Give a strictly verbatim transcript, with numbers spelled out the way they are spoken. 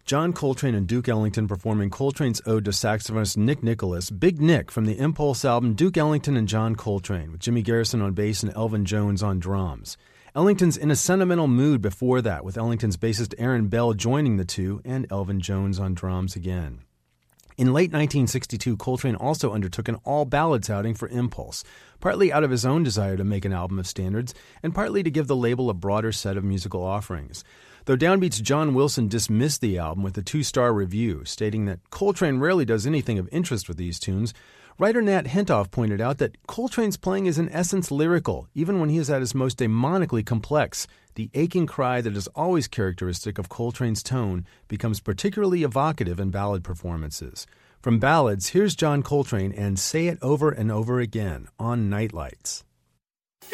John Coltrane and Duke Ellington performing Coltrane's ode to saxophonist Nick Nicholas, Big Nick from the Impulse album Duke Ellington and John Coltrane, with Jimmy Garrison on bass and Elvin Jones on drums. Ellington's in a sentimental mood before that, with Ellington's bassist Aaron Bell joining the two and Elvin Jones on drums again. In late nineteen sixty-two, Coltrane also undertook an all-ballads outing for Impulse, partly out of his own desire to make an album of standards, and partly to give the label a broader set of musical offerings. Though Downbeat's John Wilson dismissed the album with a two-star review, stating that Coltrane rarely does anything of interest with these tunes, writer Nat Hentoff pointed out that Coltrane's playing is in essence lyrical, even when he is at his most demonically complex. The aching cry that is always characteristic of Coltrane's tone becomes particularly evocative in ballad performances. From Ballads, here's John Coltrane and Say It Over and Over Again on Nightlights.